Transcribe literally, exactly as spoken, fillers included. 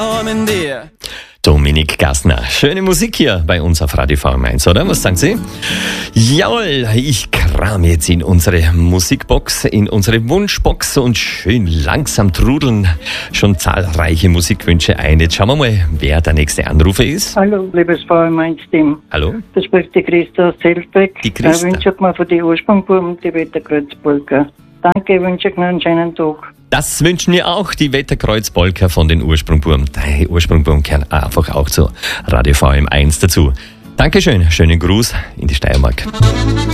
Dominik Gassner. Schöne Musik hier bei uns auf Radio V M eins, oder? Was sagen Sie? Jawohl, ich kram jetzt in unsere Musikbox, in unsere Wunschbox und schön langsam trudeln schon zahlreiche Musikwünsche ein. Jetzt schauen wir mal, wer der nächste Anrufer ist. Hallo, liebes V M eins-Team. Hallo? Da spricht die Christa aus Zeltbeck. Die Christa. Ich wünsche mir von den Ursprungbuben die Wetterkreuzpolka. Danke, ich wünsche noch einen schönen Tag. Das wünschen wir auch, die Wetterkreuzpolka von den Ursprungbuben. Die Ursprungbuben kehren einfach auch zu Radio V M eins dazu. Dankeschön, schönen Gruß in die Steiermark.